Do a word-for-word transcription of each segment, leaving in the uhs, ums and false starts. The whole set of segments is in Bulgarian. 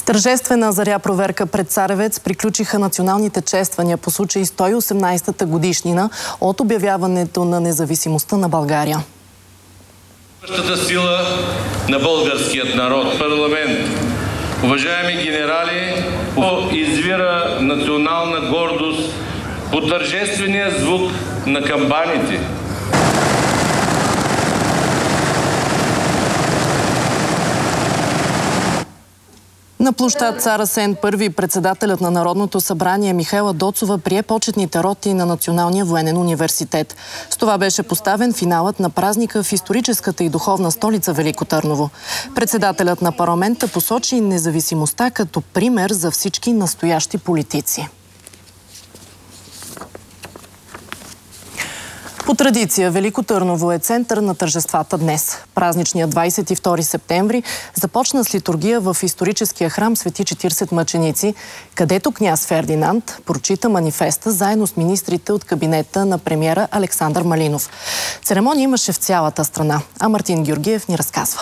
Тържествена заря проверка пред Царевец приключиха националните чествания по случай сто и осемнадесетата годишнина от обявяването на независимостта на България. Същата сила на българският народ, парламент, уважаеми генерали, извира национална гордост по тържествения звук на камбаните. На площад Цар Асен първи председателят на Народното събрание Михаела Доцова прие почетните роти на Националния военен университет. С това беше поставен финалът на празника в историческата и духовна столица Велико Търново. Председателят на парламента посочи независимостта като пример за всички настоящи политици. По традиция, Велико Търново е център на тържествата днес. Празничният двадесет и втори септември започна с литургия в историческия храм Свети четиридесет мъченици, където княз Фердинанд прочита манифеста заедно с министрите от кабинета на премиера Александър Малинов. Церемония имаше в цялата страна, а Мартин Георгиев ни разказва.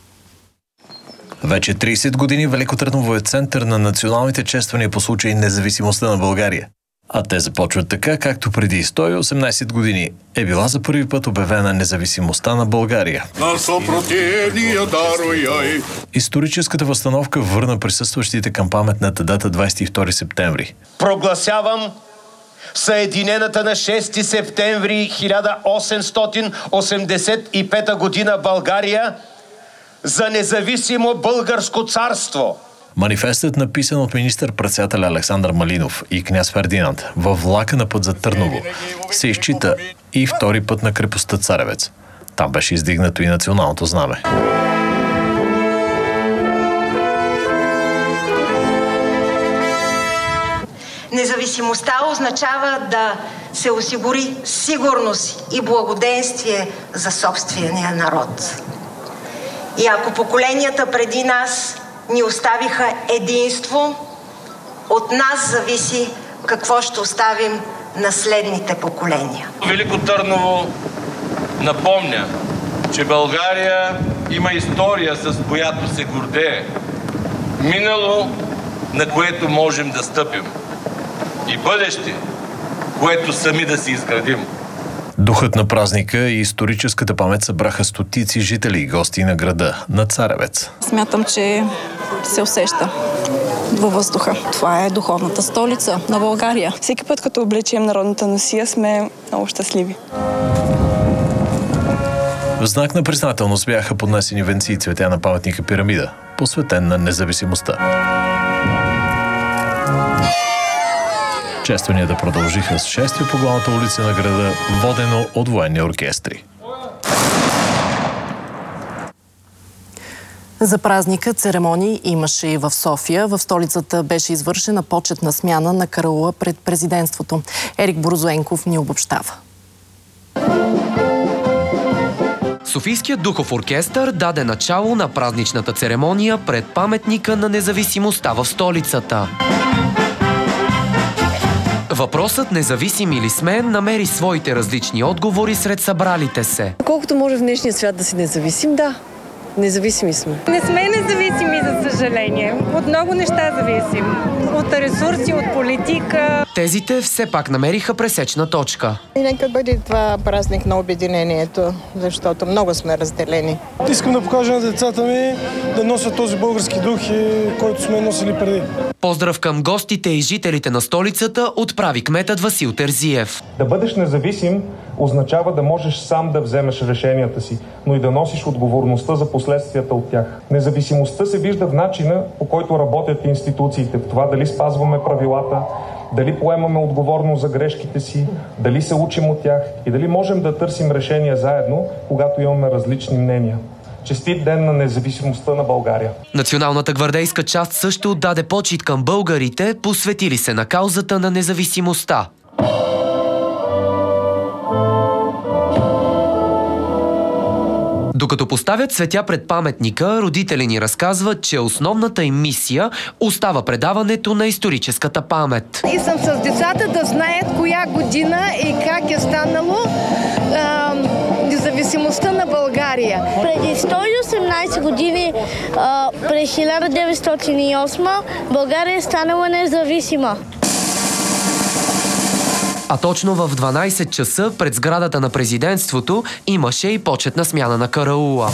Вече тридесет години Велико Търново е център на националните чествания по случай независимостта на България. А те започват така, както преди сто и осемнадесет години е била за първи път обявена независимостта на България. На съпротивния даруй. Историческата възстановка върна присъстващите към паметната дата двадесет и втори септември. Прогласявам Съединената на шести септември хиляда осемстотин осемдесет и пета година България за независимо българско царство. Манифестът, написан от министър-председателя Александър Малинов и княз Фердинанд във влака на път за Търново, се изчита и втори път на крепостта Царевец. Там беше издигнато и националното знаме. Независимостта означава да се осигури сигурност и благоденствие за собствения народ. И ако поколенията преди нас ни оставиха единство, от нас зависи какво ще оставим на следните поколения. Велико Търново напомня, че България има история, с която се гордее. Минало, на което можем да стъпим. И бъдеще, което сами да си изградим. Духът на празника и историческата памет събраха стотици жители и гости на града, на Царевец. Смятам, че се усеща във въздуха. Това е духовната столица на България. Всеки път, като облечем народната носия, сме много щастливи. В знак на признателност бяха поднесени венци и цветя на паметника Пирамида, посветен на независимостта. Честванията продължиха с шествие по главната улица на града, водено от военни оркестри. За празника церемонии имаше и в София. В столицата беше извършена почетна смяна на караула пред президентството. Ерик Борозоенков ни обобщава. Софийският духов оркестър даде начало на празничната церемония пред паметника на независимостта в столицата. Въпросът независими ли сме намери своите различни отговори сред събралите се. Колкото може в днешния свят да си независим, да. Независими сме. Не сме независими, за съжаление. От много неща зависим. От ресурси, от политика. Тезите все пак намериха пресечна точка. И нека бъде това празник на обединението, защото много сме разделени. Искам да покажа на децата ми да носят този български дух, който сме носили преди. Поздрав към гостите и жителите на столицата отправи кметът Васил Терзиев. Да бъдеш независим означава да можеш сам да вземеш решенията си, но и да носиш отговорността за последствията от тях. Независимостта се вижда в начина, по който работят институциите, в това дали спазваме правилата, дали поемаме отговорност за грешките си, дали се учим от тях и дали можем да търсим решения заедно, когато имаме различни мнения. Честит ден на независимостта на България! Националната гвардейска част също отдаде почит към българите, посветили се на каузата на независимостта. Докато поставят цветя пред паметника, родители ни разказват, че основната им мисия остава предаването на историческата памет. Искам с децата да знаят коя година и как е станало а, независимостта на България. Преди сто и осемнадесет години, през хиляда деветстотин и осма, България е станала независима. А точно в дванадесет часа пред сградата на президентството имаше и почетна смяна на караула.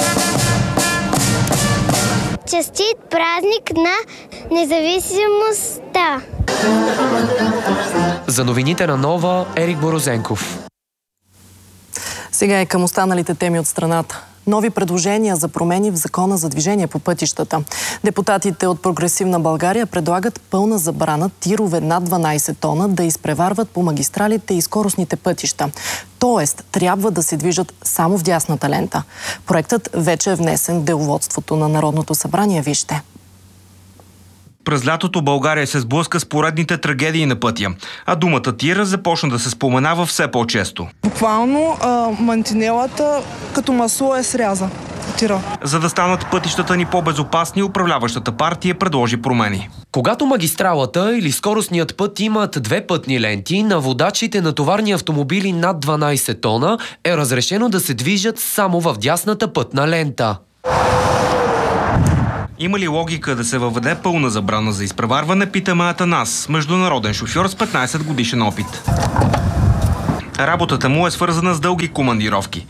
Честит празник на независимостта! За новините на Нова, Ерик Борозенков. Сега е към останалите теми от страната. Нови предложения за промени в Закона за движение по пътищата. Депутатите от Прогресивна България предлагат пълна забрана тирове над дванадесет тона да изпреварват по магистралите и скоростните пътища. Тоест, трябва да се движат само в дясната лента. Проектът вече е внесен в деловодството на Народното събрание. Вижте. През лятото България се сблъска с поредните трагедии на пътя, а думата тира започна да се споменава все по-често. Буквално а, мантинелата като масло е сряза. Тира. За да станат пътищата ни по-безопасни, управляващата партия предложи промени. Когато магистралата или скоростният път имат две пътни ленти, на водачите на товарни автомобили над дванадесет тона е разрешено да се движат само в дясната пътна лента. Има ли логика да се въведе пълна забрана за изпреварване, питаме Атанас, международен шофьор с петнадесет годишен опит. Работата му е свързана с дълги командировки.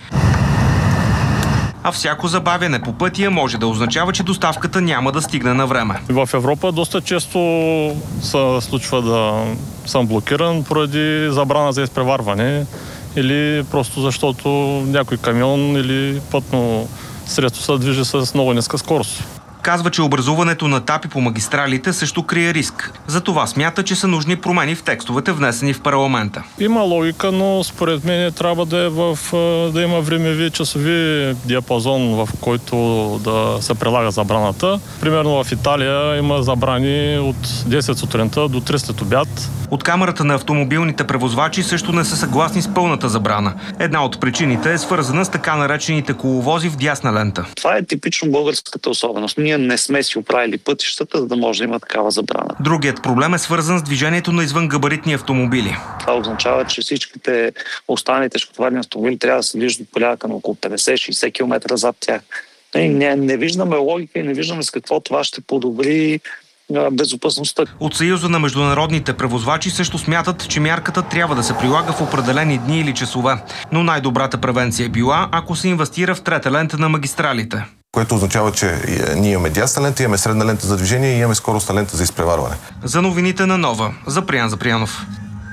А всяко забавяне по пътя може да означава, че доставката няма да стигне на време. В Европа доста често се случва да съм блокиран поради забрана за изпреварване или просто защото някой камион или пътно средство се движи с много ниска скорост. Казва, че образуването на тапи по магистралите също крие риск. Затова смята, че са нужни промени в текстовете, внесени в парламента. Има логика, но според мен трябва да, е в, да има времеви часови диапазон, в който да се прилага забраната. Примерно в Италия има забрани от десет сутринта до три след обяд. От Камарата на автомобилните превозвачи също не са съгласни с пълната забрана. Една от причините е свързана с така наречените коловози в дясна лента. Това е типично българската особеност. Ние не сме си оправили пътищата, за да може да има такава забрана. Другият проблем е свързан с движението на извънгабаритни автомобили. Това означава, че всичките останали тежкотоварни автомобили трябва да се движат от порядъка на около петдесет-шейсет километра зад тях. Не, не виждаме логика и не виждаме с какво това ще подобри безопасността. От Съюза на международните превозвачи също смятат, че мярката трябва да се прилага в определени дни или часове. Но най-добрата превенция е била, ако се инвестира в трета лента на магистралите. Което означава, че ние имаме дясна лента, имаме средна лента за движение и имаме скоростна лента за изпреварване. За новините на Нова, Заприян Заприянов.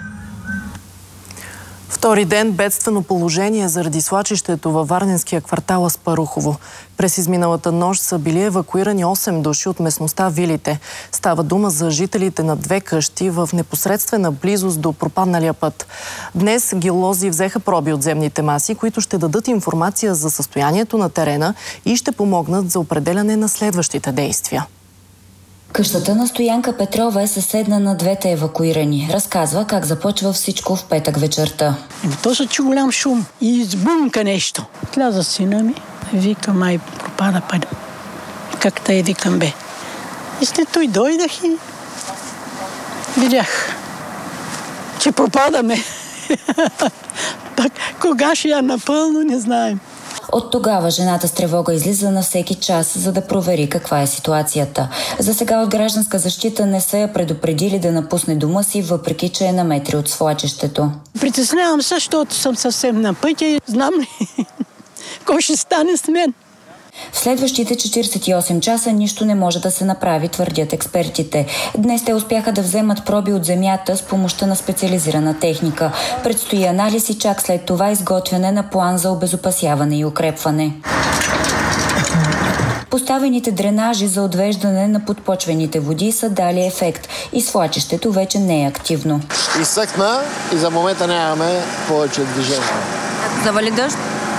Втори ден бедствено положение заради свлачището във варненския квартал Аспарухово. През изминалата нощ са били евакуирани осем души от местността Вилите. Става дума за жителите на две къщи в непосредствена близост до пропадналия път. Днес геолози взеха проби от земните маси, които ще дадат информация за състоянието на терена и ще помогнат за определяне на следващите действия. Къщата на Стоянка Петрова е съседна на двете евакуирани. Разказва как започва всичко в петък вечерта. То се чу голям шум и избумка нещо. Сляза сина ми, вика, май пропада пада. Как тъй викам бе. И след той дойдах и видях, че пропадаме. Пак кога ще я напълно, не знаем. От тогава жената с тревога излиза на всеки час, за да провери каква е ситуацията. За сега от Гражданска защита не са я предупредили да напусне дома си, въпреки че е на метри от свлачището. Притеснявам се, защото съм съвсем на пътя и знам ли кой ще стане с мен. В следващите четиридесет и осем часа нищо не може да се направи, твърдят експертите. Днес те успяха да вземат проби от земята с помощта на специализирана техника. Предстои анализ и чак след това изготвяне на план за обезопасяване и укрепване. Поставените дренажи за отвеждане на подпочвените води са дали ефект и свлачището вече не е активно. Изсъхна и за момента нямаме повече движение. Завали дъжд?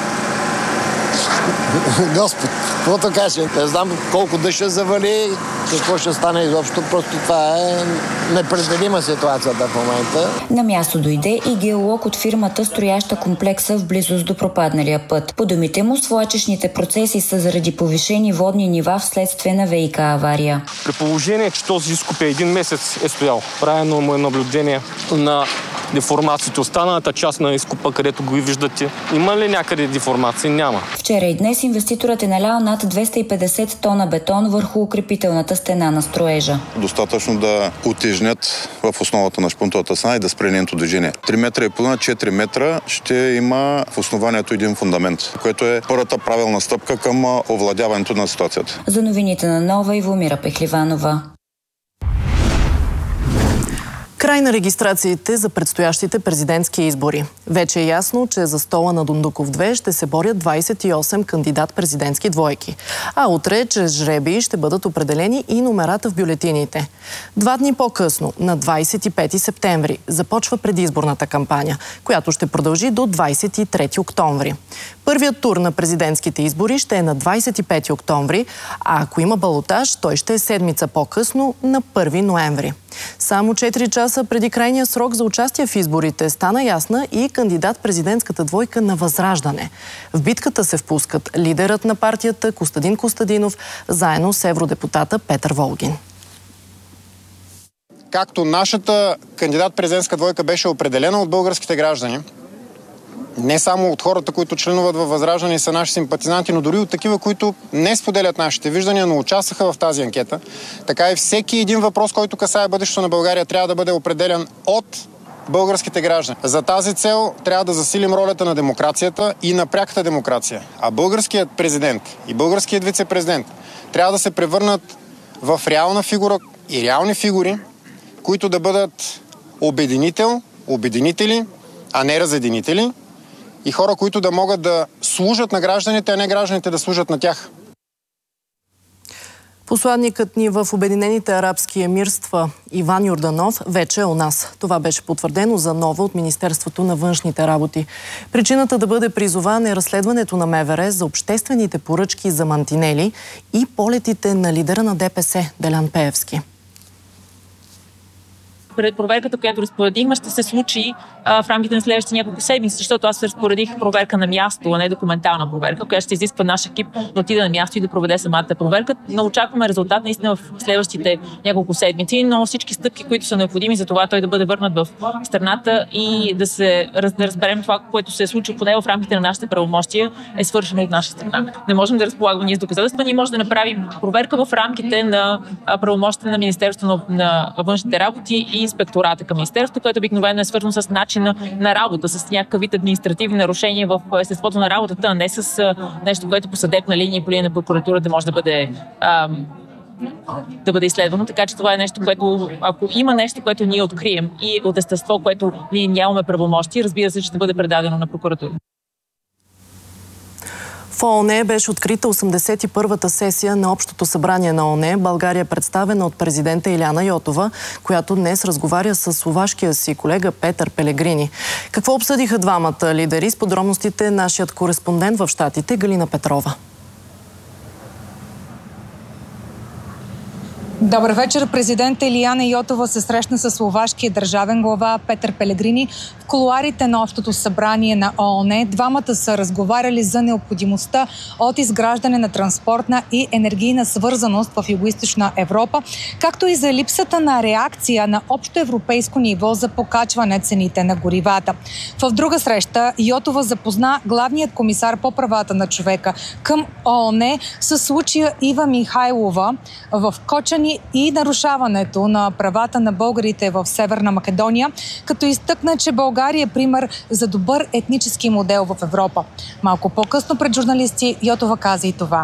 Господ, каквото каже, не знам колко дъжд ще завали, какво ще стане изобщо, просто това е непредвидима ситуацията в момента. На място дойде и геолог от фирмата, строяща комплекса в близост до пропадналия път. По думите му, свлачищните процеси са заради повишени водни нива вследствие на ВиК авария. При положение, че този изкоп е един месец е стоял, правено му е наблюдение на деформациите. Останалата част на изкупа, където го виждате, има ли някъде деформации? Няма. Вчера и днес инвеститорът е налял над двеста и петдесет тона бетон върху укрепителната стена на строежа. Достатъчно да утежнят в основата на шпунтовата стена и да спре нейното движение. три метра и половина, четири метра ще има в основанието един фундамент, което е първата правилна стъпка към овладяването на ситуацията. За новините на Нова, Ивомира Пехливанова. Край на регистрациите за предстоящите президентски избори. Вече е ясно, че за стола на Дондуков две ще се борят двадесет и осем кандидат-президентски двойки. А утре, чрез жребии, ще бъдат определени и номерата в бюлетините. Два дни по-късно, на двадесет и пети септември, започва предизборната кампания, която ще продължи до двадесет и трети октомври. Първият тур на президентските избори ще е на двадесет и пети октомври, а ако има балотаж, той ще е седмица по-късно, на първи ноември. Само четири часа преди крайния срок за участие в изборите стана ясна и кандидат-президентската двойка на Възраждане. В битката се впускат лидерът на партията Костадин Костадинов, заедно с евродепутата Петър Волгин. Както нашата кандидат-президентска двойка беше определена от българските граждани, не само от хората, които членуват във Възраждане и са наши симпатизанти, но дори от такива, които не споделят нашите виждания, но участваха в тази анкета. Така и всеки един въпрос, който касае бъдещето на България, трябва да бъде определен от българските граждани. За тази цел трябва да засилим ролята на демокрацията и на пряката демокрация. А българският президент и българският вице-президент трябва да се превърнат в реална фигура и реални фигури, които да бъдат обединител, обединители, а не разединители, и хора, които да могат да служат на гражданите, а не гражданите да служат на тях. Посланникът ни в Обединените арабски емирства Иван Йорданов вече е у нас. Това беше потвърдено за нова от Министерството на външните работи. Причината да бъде призован е разследването на МВР за обществените поръчки за мантинели и полетите на лидера на ДПС Делян Пеевски. Пред проверката, която разпоредихме, ще се случи а, в рамките на следващите няколко седмици, защото аз разпоредих проверка на място, а не документална проверка, която ще изисква наш екип да отиде на място и да проведе самата проверка. Но очакваме резултат наистина в следващите няколко седмици, но всички стъпки, които са необходими за това той да бъде върнат в страната и да се да разберем това, което се е случило поне в рамките на нашите правомощия, е свършено от наша страна. Не можем да разполагаме ние с доказателства, ние можем да направим проверка в рамките на правомощите на Министерството на външните работи и инспектората към Министерството, което обикновено е свързано с начина на работа, с някакъв вид административни нарушения в естеството на работата, а не с нещо, което по съдебна линия и по линия на прокуратурата може да бъде ам, да бъде изследвано. Така че това е нещо, което, ако има нещо, което ние открием и от естество, което ние нямаме правомощи, разбира се, че ще бъде предадено на прокуратура. В ООН беше открита осемдесет и първата сесия на Общото събрание на ООН. България е представена от президента Илияна Йотова, която днес разговаря с словашкия си колега Петър Пелегрини. Какво обсъдиха двамата лидери? С подробностите нашият кореспондент в Щатите Галина Петрова. Добър вечер. Президент Илияна Йотова се срещна с словашкия държавен глава Петър Пелегрини в кулоарите на Общото събрание на ООН. Двамата са разговаряли за необходимостта от изграждане на транспортна и енергийна свързаност в Югоизточна Европа, както и за липсата на реакция на общо европейско ниво за покачване цените на горивата. В друга среща Йотова запозна главният комисар по правата на човека към ООН с случая Ива Михайлова в Кочани и нарушаването на правата на българите в Северна Македония, като изтъкна, че България е пример за добър етнически модел в Европа. Малко по-късно пред журналисти Йотова каза и това.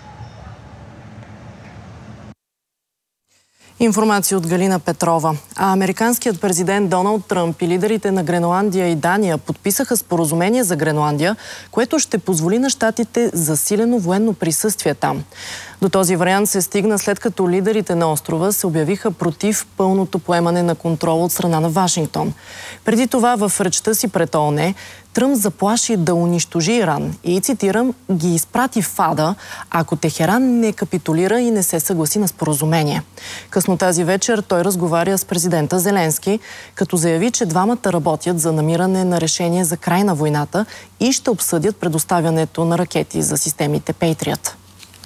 Информация от Галина Петрова. А американският президент Доналд Тръмп и лидерите на Гренландия и Дания подписаха споразумение за Гренландия, което ще позволи на щатите засилено военно присъствие там. До този вариант се стигна след като лидерите на острова се обявиха против пълното поемане на контрол от страна на Вашингтон. Преди това в речта си пред ООН Тръмп заплаши да унищожи Иран и, цитирам, ги изпрати в ада, ако Техеран не капитулира и не се съгласи на споразумение. Късно тази вечер той разговаря с президента Зеленски, като заяви, че двамата работят за намиране на решение за край на войната и ще обсъдят предоставянето на ракети за системите Patriot.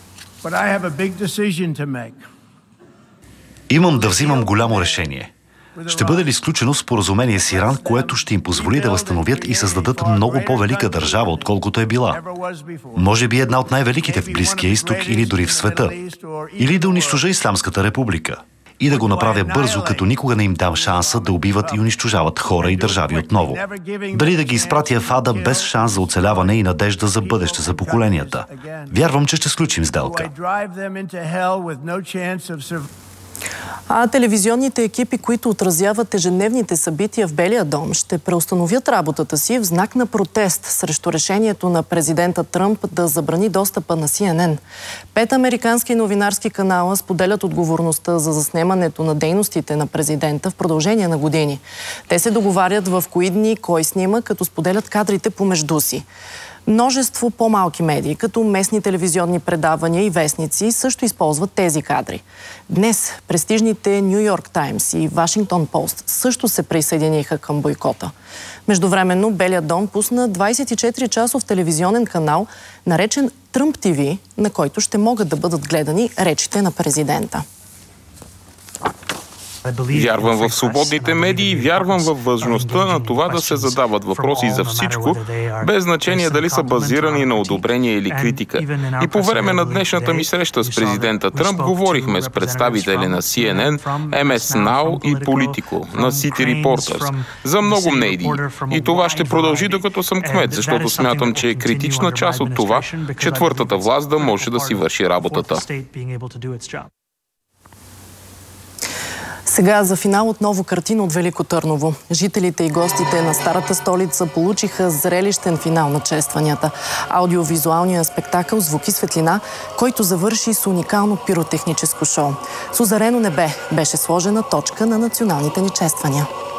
Имам да взимам голямо решение. Ще бъде ли сключено споразумение с Иран, което ще им позволи да възстановят и създадат много по-велика държава, отколкото е била? Може би една от най-великите в Близкия изток или дори в света. Или да унищожа Исламската република. И да го направя бързо, като никога не им дам шанса да убиват и унищожават хора и държави отново. Дали да ги изпратя в ада без шанс за оцеляване и надежда за бъдеще за поколенията. Вярвам, че ще сключим сделка. А телевизионните екипи, които отразяват ежедневните събития в Белия дом, ще преустановят работата си в знак на протест срещу решението на президента Тръмп да забрани достъпа на Си Ен Ен. Пет американски новинарски канала споделят отговорността за заснемането на дейностите на президента в продължение на години. Те се договарят в кои дни кой снима, като споделят кадрите помежду си. Множество по-малки медии, като местни телевизионни предавания и вестници, също използват тези кадри. Днес престижните Ню Йорк Таймс и Вашингтон Пост също се присъединиха към бойкота. Междувременно Белия дом пусна двайсет и четири часов телевизионен канал, наречен Тръмп Ти Ви, на който ще могат да бъдат гледани речите на президента. Вярвам в свободните медии и вярвам в важността на това да се задават въпроси за всичко, без значение дали са базирани на одобрение или критика. И по време на днешната ми среща с президента Тръмп говорихме с представители на Си Ен Ен, Ем Ес Нау и Политико, на Сити Репортърс, за много медии. И това ще продължи докато съм кмет, защото смятам, че е критична част от това четвъртата власт да може да си върши работата. Сега за финал отново картина от Велико Търново. Жителите и гостите на старата столица получиха зрелищен финал на честванията. Аудиовизуалният спектакъл "Звук и светлина", който завърши с уникално пиротехническо шоу. С озарено небе беше сложена точка на националните ни чествания.